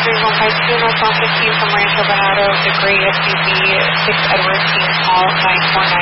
3152 northbound 15 from Rancho Bernardo, the gray SUV, 6 Edward King Hall,